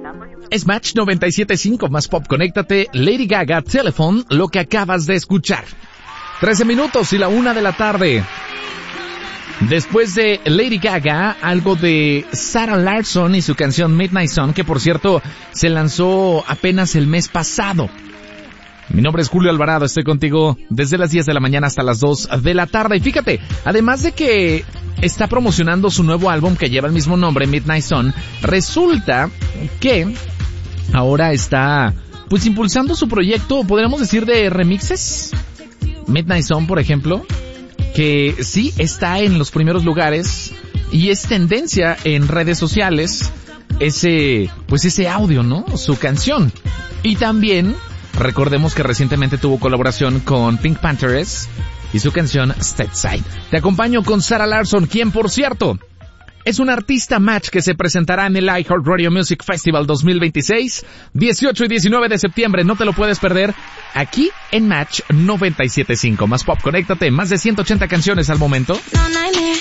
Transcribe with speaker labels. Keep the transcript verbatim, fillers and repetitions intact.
Speaker 1: Es Match noventa y siete punto cinco, más pop, conéctate. Lady Gaga, Telephone, lo que acabas de escuchar. trece minutos y la una de la tarde. Después de Lady Gaga, algo de Sarah Larsson y su canción Midnight Sun, que por cierto se lanzó apenas el mes pasado. Mi nombre es Julio Alvarado, estoy contigo desde las diez de la mañana hasta las dos de la tarde. Y fíjate, además de que está promocionando su nuevo álbum que lleva el mismo nombre, Midnight Sun, resulta que ahora está pues impulsando su proyecto, podríamos decir, de remixes. Midnight Sun, por ejemplo, que sí está en los primeros lugares y es tendencia en redes sociales ese, pues ese audio, ¿no? Su canción. Y también recordemos que recientemente tuvo colaboración con Pink Panthers y su canción Stateside. Te acompaño con Sarah Larsson, quien por cierto es un artista Match que se presentará en el iHeartRadio Music Festival dos mil veintiséis, dieciocho y diecinueve de septiembre. No te lo puedes perder aquí en Match noventa y siete punto cinco. Más pop, conéctate, más de ciento ochenta canciones al momento.